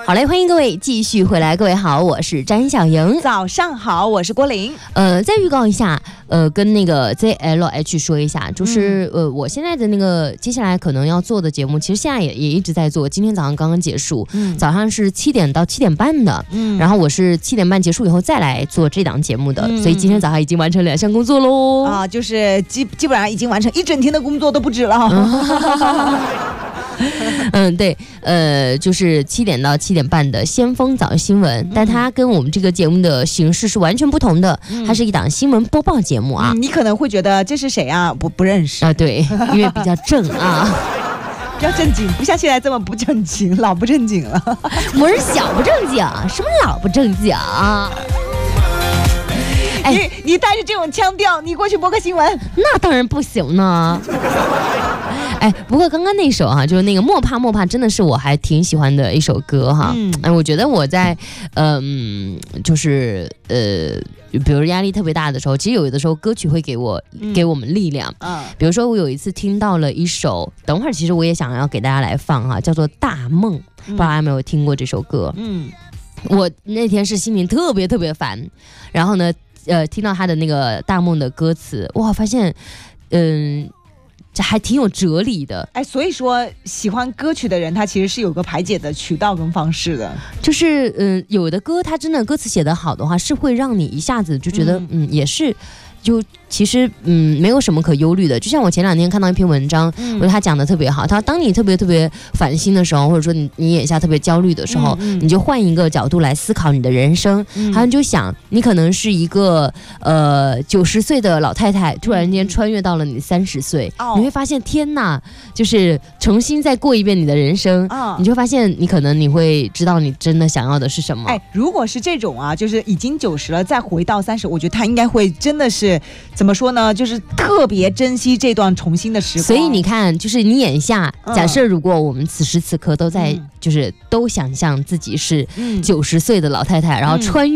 好嘞，欢迎各位继续回来。各位好，我是詹小莹。 早上好，我是郭玲。 再预告一下，跟那个 ZLH 说一下，就是我现在的那个接下来可能要做的节目，其实现在也一直在做。今天早上刚刚结束，早上是7点到7点半的，然后我是7点半结束以后再来做这档节目的，所以今天早上已经完成2项工作喽。 啊，就是基本上已经完成1整天的工作都不止了。 对，就是7点到7点半的先锋早新闻，但它跟我们这个节目的形式是完全不同的，它是一档新闻播报节目啊。 你可能会觉得这是谁啊？不认识啊，对，因为比较正啊。 比较正经，不像现在这么不正经，老不正经了。 我是小不正经，什么老不正经啊？ 你带着这种腔调，你过去播个新闻， 那当然不行呢。不过刚刚那首哈，就是那个莫怕莫怕，真的是我还挺喜欢的一首歌哈。我觉得我在就是比如压力特别大的时候，其实有的时候歌曲会给我们力量。比如说我有一次听到了一首，等会儿其实我也想要给大家来放哈，叫做《大梦》，不知道大家有没有听过这首歌？我那天是心情特别特别烦，然后呢，听到他的那个《大梦》的歌词，哇，发现，这还挺有哲理的。 所以说喜欢歌曲的人，他其实是有个排解的渠道跟方式的。 就是有的歌，他真的歌词写得好的话，是会让你一下子就觉得，也是。就其实没有什么可忧虑的。就像我前2天看到一篇文章，我觉得他讲的特别好。他当你特别特别烦心的时候，或者说你眼下特别焦虑的时候，你就换一个角度来思考你的人生。好像就想你可能是一个90岁的老太太，突然间穿越到了你30岁，你会发现天哪，就是重新再过一遍你的人生，你就发现你会知道你真的想要的是什么。 如果是这种啊，就是已经90了再回到30，我觉得他应该会真的是怎么说呢，就是特别珍惜这段重新的时光。 所以你看，就是你眼下假设如果我们此时此刻都在就是都想象自己是90岁的老太太，然后穿越